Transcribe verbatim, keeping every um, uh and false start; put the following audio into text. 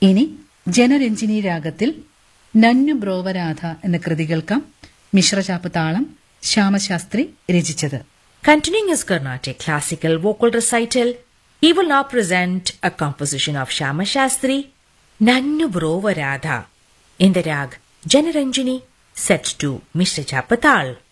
ഇനി ജനരഞ്ജിനി രാഗത്തിൽ നന്നു ബ്രോവരാധ എന്ന കൃതി കേൾക്കാം. മിശ്രചാപ്പ് താളം ശ്യാമശാസ്ത്രി രചിച്ചത്. Continuing his Carnatic classical vocal recital, he will now present a composition of Shyama Shastri, Nannu Brova Radha, in the rag Janaranjini, set to Mishra Chapatal.